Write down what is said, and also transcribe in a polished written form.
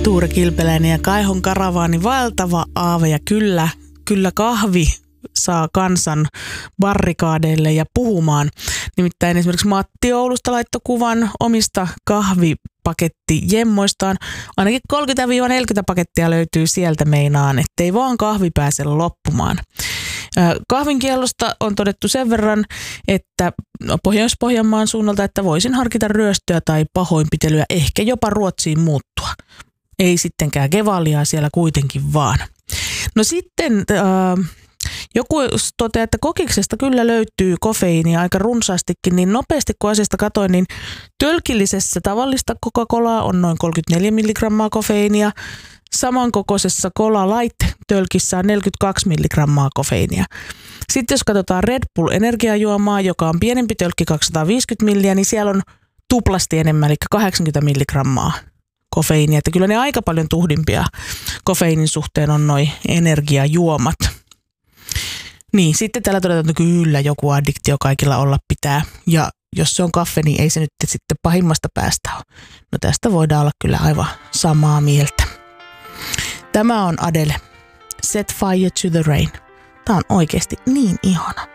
Tuure Kilpeläinen ja Kaihon karavaani, valtava aave ja kyllä kahvi saa kansan barrikaadeille ja puhumaan. Nimittäin esimerkiksi Matti Oulusta laittoi kuvan omista kahvipakettijemmoistaan. Ainakin 30-40 pakettia löytyy sieltä meinaan, ettei vaan kahvi pääse loppumaan. Kahvinkiellosta on todettu sen verran, että Pohjois-Pohjanmaan suunnalta, että voisin harkita ryöstöä tai pahoinpitelyä, ehkä jopa Ruotsiin muuttua. Ei sittenkään Gevalia siellä kuitenkin vaan. No sitten joku toteaa, että kokiksesta kyllä löytyy kofeiinia aika runsaastikin, niin nopeasti kun asiasta katsoin, niin tölkillisessä tavallista Coca-Colaa on noin 34 milligrammaa kofeiinia. Samankokoisessa Cola Light-tölkissä on 42 milligrammaa kofeiinia. Sitten jos katsotaan Red Bull energiajuomaa, joka on pienempi tölkki 250 milliä, niin siellä on tuplasti enemmän, eli 80 milligrammaa kofeiinia. Että kyllä ne aika paljon tuhdimpia kofeiinin suhteen on noi energiajuomat. Niin, sitten täällä todetaan, että kyllä joku addiktio kaikilla olla pitää. Ja jos se on kaffe, niin ei se nyt sitten pahimmasta päästä ole. No tästä voidaan olla kyllä aivan samaa mieltä. Tämä on Adele. Set Fire to the Rain. Tämä on oikeasti niin ihana.